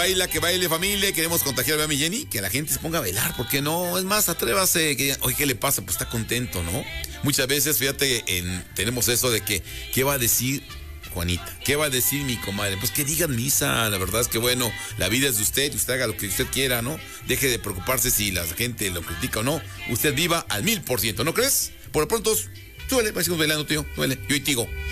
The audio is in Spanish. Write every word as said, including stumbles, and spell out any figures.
Baila, que baile, familia. Queremos contagiar a mi Jenny, que la gente se ponga a bailar, porque no, es más, atrévase. Que, oye, ¿qué le pasa? Pues está contento, ¿no? Muchas veces, fíjate, en, tenemos eso de que, ¿qué va a decir Juanita? ¿Qué va a decir mi comadre? Pues que digan misa. La verdad es que, bueno, la vida es de usted, usted haga lo que usted quiera, ¿no? Deje de preocuparse si la gente lo critica o no. Usted viva al mil por ciento, ¿no crees? Por lo pronto, súbele, sigamos bailando, tío, súbele. Yo y Tigo.